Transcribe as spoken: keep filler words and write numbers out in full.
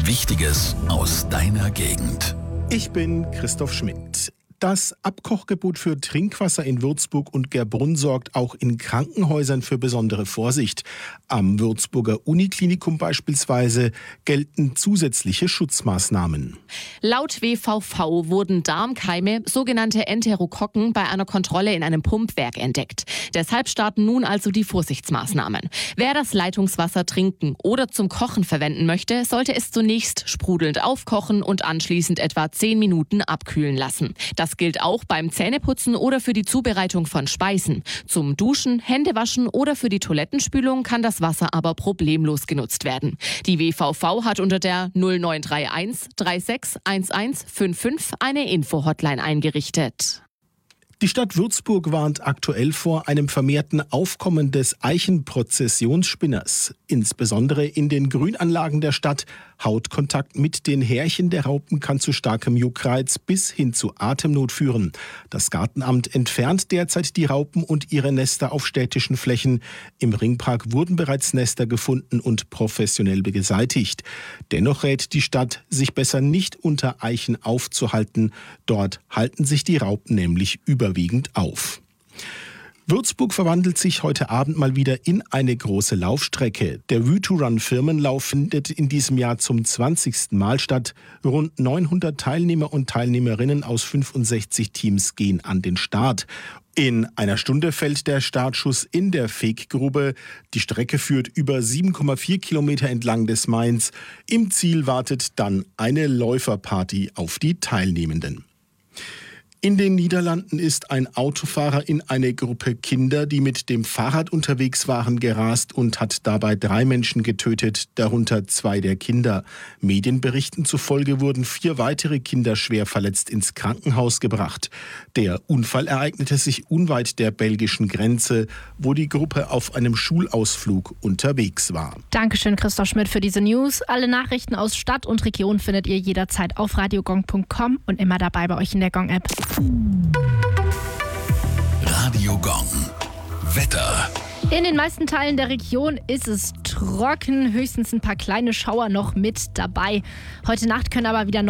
Wichtiges aus deiner Gegend. Ich bin Christoph Schmidt. Das Abkochgebot für Trinkwasser in Würzburg und Gerbrunn sorgt auch in Krankenhäusern für besondere Vorsicht. Am Würzburger Uniklinikum beispielsweise gelten zusätzliche Schutzmaßnahmen. Laut W V V wurden Darmkeime, sogenannte Enterokokken, bei einer Kontrolle in einem Pumpwerk entdeckt. Deshalb starten nun also die Vorsichtsmaßnahmen. Wer das Leitungswasser trinken oder zum Kochen verwenden möchte, sollte es zunächst sprudelnd aufkochen und anschließend etwa zehn Minuten abkühlen lassen. Das gilt auch beim Zähneputzen oder für die Zubereitung von Speisen. Zum Duschen, Händewaschen oder für die Toilettenspülung kann das Wasser aber problemlos genutzt werden. Die W V V hat unter der null neun drei eins drei sechs eins eins fünf fünf eine Info-Hotline eingerichtet. Die Stadt Würzburg warnt aktuell vor einem vermehrten Aufkommen des Eichenprozessionsspinners. Insbesondere in den Grünanlagen der Stadt. Hautkontakt mit den Härchen der Raupen kann zu starkem Juckreiz bis hin zu Atemnot führen. Das Gartenamt entfernt derzeit die Raupen und ihre Nester auf städtischen Flächen. Im Ringpark wurden bereits Nester gefunden und professionell beseitigt. Dennoch rät die Stadt, sich besser nicht unter Eichen aufzuhalten. Dort halten sich die Raupen nämlich überwiegend auf. Würzburg verwandelt sich heute Abend mal wieder in eine große Laufstrecke. Der Vue to Run Firmenlauf findet in diesem Jahr zum zwanzigsten Mal statt. Rund neunhundert Teilnehmer und Teilnehmerinnen aus fünfundsechzig Teams gehen an den Start. In einer Stunde fällt der Startschuss in der Feggrube. Die Strecke führt über sieben Komma vier Kilometer entlang des Mains. Im Ziel wartet dann eine Läuferparty auf die Teilnehmenden. In den Niederlanden ist ein Autofahrer in eine Gruppe Kinder, die mit dem Fahrrad unterwegs waren, gerast und hat dabei drei Menschen getötet, darunter zwei der Kinder. Medienberichten zufolge wurden vier weitere Kinder schwer verletzt ins Krankenhaus gebracht. Der Unfall ereignete sich unweit der belgischen Grenze, wo die Gruppe auf einem Schulausflug unterwegs war. Dankeschön, Christoph Schmidt, für diese News. Alle Nachrichten aus Stadt und Region findet ihr jederzeit auf radiogong punkt com und immer dabei bei euch in der Gong-App. Radio Gong. Wetter. In den meisten Teilen der Region ist es trocken, höchstens ein paar kleine Schauer noch mit dabei. Heute Nacht können aber wieder